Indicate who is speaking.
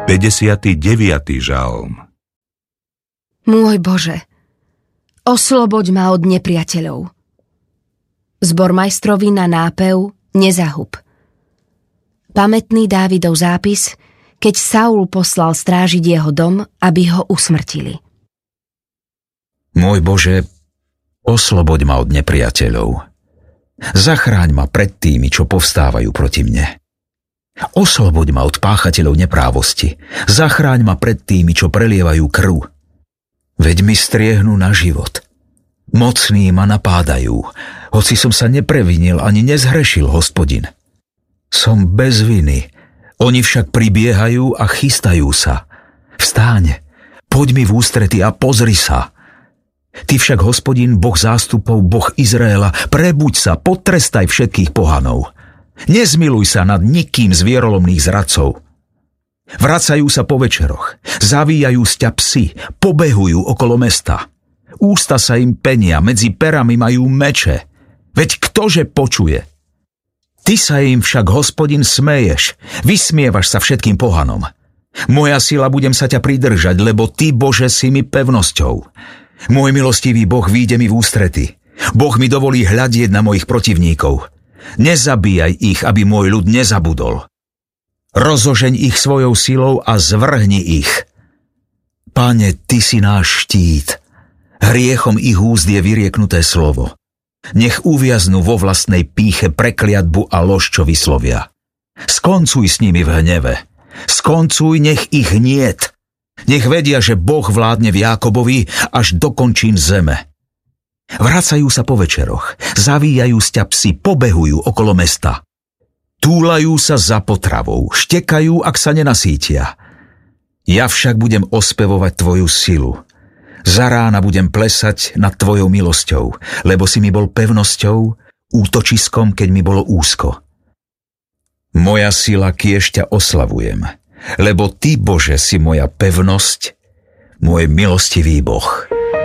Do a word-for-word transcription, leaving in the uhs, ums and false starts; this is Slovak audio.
Speaker 1: päťdesiaty deviaty žalm.
Speaker 2: Môj Bože, osloboď ma od nepriateľov. Zbormajstrovi na nápev nezahub. Pamätný Dávidov zápis, keď Saul poslal strážiť jeho dom, aby ho usmrtili.
Speaker 3: Môj Bože, osloboď ma od nepriateľov. Zachráň ma pred tými, čo povstávajú proti mne. Osloboď ma od páchateľov neprávosti. Zachráň ma pred tými, čo prelievajú krv. Veď mi striehnú na život. Mocní ma napádajú, hoci som sa neprevinil ani nezhrešil, Hospodin. Som bez viny, oni však pribiehajú a chystajú sa. Vstáň, poď mi v ústrety a pozri sa. Ty však, Hospodin, Boh zástupov, Boh Izraela, prebuď sa, potrestaj všetkých pohanov. Nezmiluj sa nad nikým z vierolomných zradcov. Vracajú sa po večeroch, zavíjajú sťa psi, pobehujú okolo mesta. Ústa sa im penia, medzi perami majú meče. Veď ktože počuje? Ty sa im však, Hospodin, smeješ, vysmievaš sa všetkým pohanom. Moja sila, budem sa ťa pridržať, lebo Ty, Bože, si mi pevnosťou. Môj milostivý Boh vyjde mi v ústrety. Boh mi dovolí hľadieť na mojich protivníkov. Nezabíjaj ich, aby môj ľud nezabudol. Rozožeň ich svojou silou a zvrhni ich. Pane, Ty si náš štít. Hriechom ich úst je vyrieknuté slovo. Nech uviaznú vo vlastnej pýche prekliatbu a lož, čo vyslovia. Skoncuj s nimi v hneve. Skoncuj, nech ich niet. Nech vedia, že Boh vládne v Jákobovi až do končín zeme. Vracajú sa po večeroch, zavíjajú sťa psi, pobehujú okolo mesta. Túlajú sa za potravou, štekajú, ak sa nenasítia. Ja však budem ospevovať Tvoju silu. Za rána budem plesať nad Tvojou milosťou, lebo si mi bol pevnosťou, útočiskom, keď mi bolo úzko. Moja sila, kiež ťa oslavujem, lebo Ty, Bože, si moja pevnosť, môj milostivý Boh.